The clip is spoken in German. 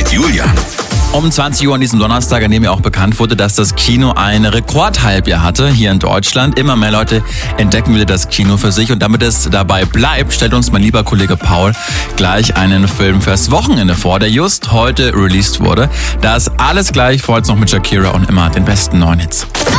Julian. Um 20 Uhr an diesem Donnerstag, an dem ja auch bekannt wurde, dass das Kino ein Rekordhalbjahr hatte hier in Deutschland. Immer mehr Leute entdecken wieder das Kino für sich. Und damit es dabei bleibt, stellt uns mein lieber Kollege Paul gleich einen Film fürs Wochenende vor, der just heute released wurde. Da ist alles gleich, vorher noch mit Shakira und immer den besten neuen Hits.